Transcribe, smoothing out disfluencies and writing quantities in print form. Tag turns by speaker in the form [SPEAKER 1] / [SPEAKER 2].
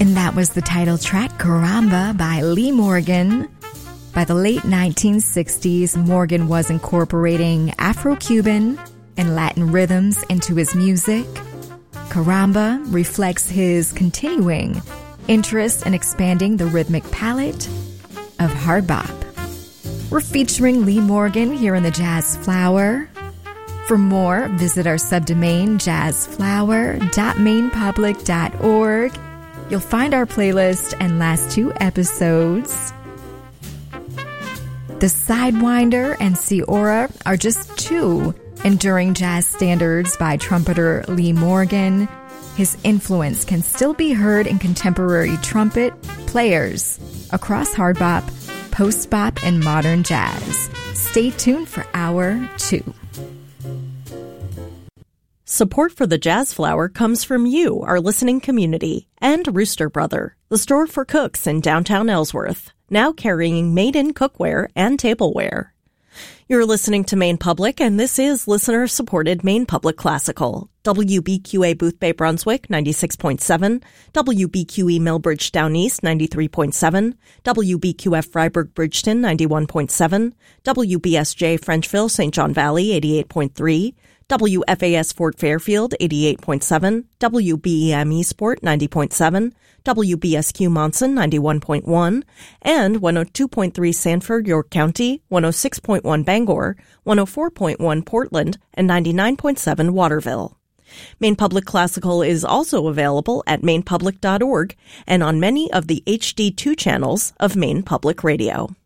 [SPEAKER 1] And that was the title track, Caramba, by Lee Morgan. By the late 1960s, Morgan was incorporating Afro-Cuban and Latin rhythms into his music. Caramba reflects his continuing interest in expanding the rhythmic palette of hard bop. We're featuring Lee Morgan here in the Jazz Flower. For more, visit our subdomain jazzflower.mainpublic.org. You'll find our playlist and last 2 episodes. The Sidewinder and Ciora are just 2 enduring jazz standards by trumpeter Lee Morgan. His influence can still be heard in contemporary trumpet players across hard bop, post bop, and modern jazz. Stay tuned for Hour 2.
[SPEAKER 2] Support for the Jazz Flower comes from you, our listening community, and Rooster Brother, the store for cooks in downtown Ellsworth, now carrying made-in cookware and tableware. You're listening to Maine Public, and this is listener-supported Maine Public Classical. WBQA Boothbay Brunswick, 96.7, WBQE Millbridge Down East, 93.7, WBQF Freiburg Bridgeton, 91.7, WBSJ Frenchville St. John Valley, 88.3, WFAS Fort Fairfield, 88.7, WBEM Eastport, 90.7, WBSQ Monson, 91.1, and 102.3 Sanford, York County, 106.1 Bangor, 104.1 Portland, and 99.7 Waterville. Maine Public Classical is also available at mainepublic.org and on many of the HD2 channels of Maine Public Radio.